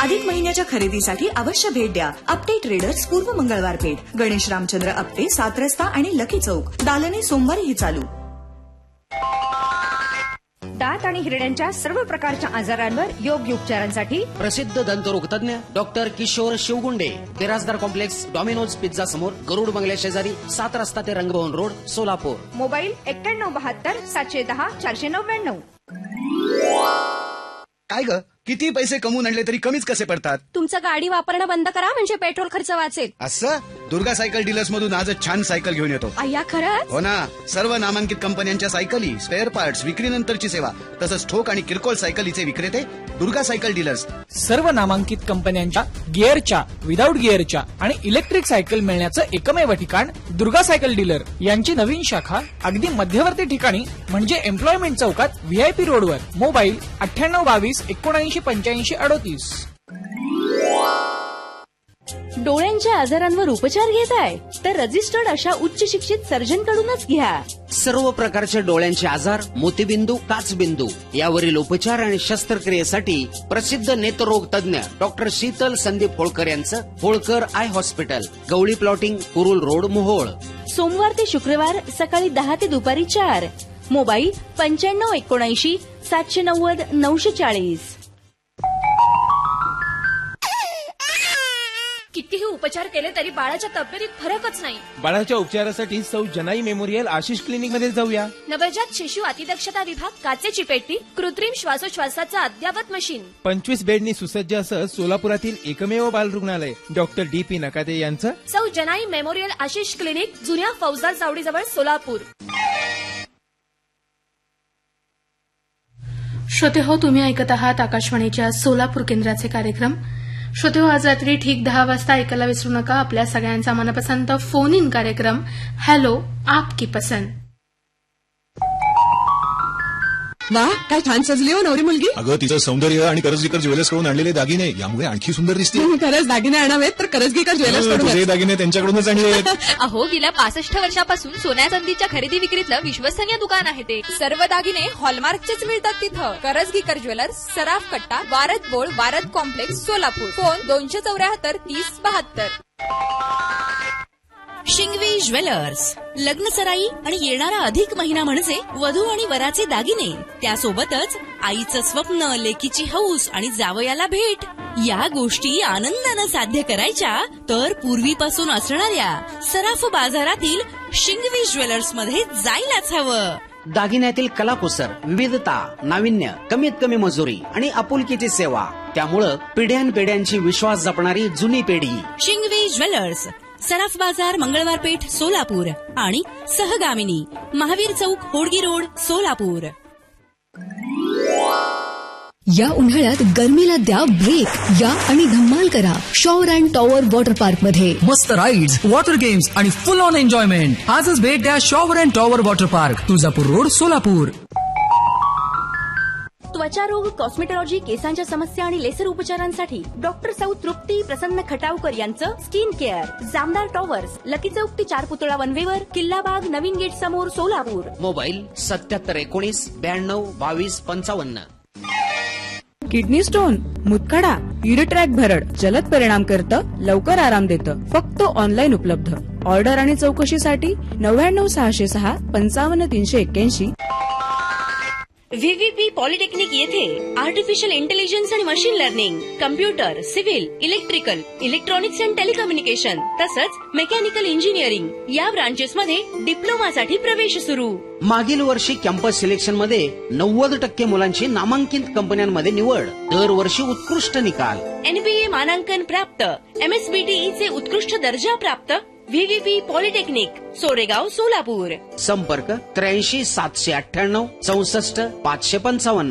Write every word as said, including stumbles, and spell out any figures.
अधिक महिन्याच्या खरेदीसाठी अवश्य भेट द्या. आपटे ट्रेडर्स पूर्व मंगळवार पेठ, गणेश रामचंद्र आपटे, सात रस्ता आणि लकी चौक. दालने सोमवारीही चालू. दात आणि हिरड्यांच्या सर्व प्रकारच्या आजारांवर योग्य उपचारांसाठी प्रसिद्ध दंतरोग तज्ञ doctor Kishore शिवगुंडे, Birajdar complex, Domino's pizza समोर, गरुड बंगल्या शेजारी, सात रस्ता ते रंगभवन रोड, सोलापूर. मोबाईल एक्क्याण्णव बहात्तर सातशे दहा चारशे नव्याण्णव. काय ग, किती पैसे कमवून आणले तरी कमीच कसे पडतात? तुमचं गाडी वापरणं बंद करा, म्हणजे पेट्रोल खर्च वाचेल. असं? दुर्गा सायकल डीलर्स मधून आजच छान सायकल घेऊन येतो. अय्या खरंच? हो ना, सर्व नामांकित कंपन्यांच्या सायकली, स्पेअर पार्ट्स, विक्रीनंतरची सेवा, तसंच ठोक आणि किरकोळ सायकलीचे विक्रेते दुर्गा सायकल डीलर्स. सर्व नामांकित कंपन्यांच्या गिअरच्या, विदाऊट गिअरच्या आणि इलेक्ट्रिक सायकल मिळण्याचं एकमेव ठिकाण दुर्गा सायकल डीलर. यांची नवीन शाखा अगदी मध्यवर्ती ठिकाणी म्हणजे एम्प्लॉयमेंट चौकात, व्हीआयपी रोडवर. मोबाईल अठ्ठ्याण्णव बावीस एकोणऐंशी पंच्याऐंशी अडोतीस. डोळ्यांच्या आजारांवर उपचार घेताय तर रजिस्टर्ड अशा उच्च शिक्षित सर्जन कडूनच घ्या. सर्व प्रकारचे डोळ्यांचे आजार, मोतीबिंदू, काचबिंदू यावरील उपचार आणि शस्त्रक्रियेसाठी प्रसिद्ध नेत्ररोग तज्ञ डॉक्टर शीतल संदीप होळकर यांचं Holkar I hospital, Gawali plotting, Kurul road, Mohol. सोमवार ते शुक्रवार सकाळी दहा ते दुपारी चार. मोबाईल पंच्याण्णव एकोणऐंशी सातशे नव्वद नऊशे चाळीस. कितीही उपचार केले तरी बाळाच्या तब्येतीत फरकच नाही. बाळाच्या उपचारासाठी सौ जनाई मेमोरियल आशिष क्लिनिक मध्ये जाऊया. नवजात शिशु अतिदक्षता विभाग, काचेची पेटी, कृत्रिम श्वासोच्छवासाचं अद्ययावत मशीन, पंचवीस बेडनी सुसज्ज असं सोलापुरातील एकमेव बाल रुग्णालय डॉक्टर डी पी नकाते यांचं. सौ जनाई मेमोरियल आशिष क्लिनिक, जुन्या फौजदार चावडीजवळ, सोलापूर. श्रोते हो, तुम्ही ऐकत आहात आकाशवाणीच्या सोलापूर केंद्राचे कार्यक्रम. श्रोते हो, आज रात्री ठीक दहा वाजता ऐकायला विसरू नका आपल्या सगळ्यांचा मनपसंत फोन इन कार्यक्रम हॅलो आपकी पसंद. वा, काय छान सजली हो नवरी मुलगी. अगं, तिचं सौंदर्य आणि करजगीकर ज्वेलर्स कडून आणलेले दागिने यामुळे आणखी सुंदर दिसते. खरंच दागिने आणावेत तर करजगीकर ज्वेलर्स कडून. दागिने त्यांच्याकडूनच आणले. अहो, गेल्या पासष्ट वर्षापासून सोन्या चांदीच्या खरेदी विक्रीतलं विश्वसनीय दुकान आहे ते. सर्व दागिने हॉलमार्कचेच मिळतात तिथं. करजगीकर ज्वेलर्स, सराफ कट्टा, Word बोळ, Word complex, Solapur. Phone दोनशे चौऱ्याहत्तर तीस बहात्तर. शिंगवी ज्वेलर्स, लग्न सराई आणि येणारा अधिक महिना म्हणजे वधू आणि वराचे दागिने, त्यासोबतच आईचं स्वप्न, लेकीची हौस आणि जावयाला भेट या गोष्टी आनंदानं साध्य करायच्या तर पूर्वीपासून असणाऱ्या सराफ बाजारातील शिंगवी ज्वेलर्स मध्ये जायलाच हवं. दागिन्यातील कलाकुसर, विविधता, नाविन्य, कमीत कमी मजुरी आणि आपुलकीची सेवा, त्यामुळं पिढ्यानपिढ्यांची विश्वास जपणारी जुनी पिढी. शिंगवी ज्वेलर्स, सराफ बाजार, मंगळवार पेठ, सोलापूर आणि सहगामिनी, महावीर चौक, होडगी रोड, सोलापूर. या उन्हाळ्यात गरमीला द्या ब्रेक. या आणि धम्माल करा shower and tower water park मध्ये. मस्त राईड्स, वॉटर गेम्स आणि फुल ऑन एन्जॉयमेंट. आजच भेट द्या shower and tower water park, Tuljapur road, Solapur. त्वचा रोग, कॉस्मेटॉलॉजी, केसांच्या समस्या आणि लेसर उपचारांसाठी डॉक्टर सौ तृप्ती प्रसन्न खटावकर यांचं skin care, Jamdar towers, lucky चौक ते चार पुतळा वनवेवर, किल्लाबाग, नवीन गेट समोर, सोलापूर. मोबाईल सत्याहत्तर एकोणीस ब्याण्णव बावीस पंचावन्न. किडनी स्टोन, मुतखडा, ईड ट्रॅक भरड जलद परिणाम करतं, लवकर आराम देतं. फक्त ऑनलाईन उपलब्ध. ऑर्डर आणि चौकशीसाठी नव्याण्णव सहाशे सहा पंचावन्न तीनशे एक्क्याऐंशी. व्हीव्हीपी पॉलिटेक्निक येथे आर्टिफिशियल इंटेलिजन्स आणि machine learning, computer, civil, electrical, electronics and telecommunication तसंच मेकॅनिकल इंजिनिअरिंग या ब्रांचेसमध्ये डिप्लोमासाठी प्रवेश सुरू. मागील वर्षी कॅम्पस सिलेक्शन मध्ये नव्वद टक्के मुलांची नामांकित कंपन्यांमध्ये निवड. दरवर्षी उत्कृष्ट निकाल. एनबीए मानांकन प्राप्त, एमएसबीटीईचे उत्कृष्ट दर्जा प्राप्त. व्हीव्हीपी पॉलिटेक्निक, सोडेगाव, सोलापूर. संपर्क त्र्याऐंशी सातशे अठ्ठ्याण्णव चौसष्ट पाचशे पंचावन्न.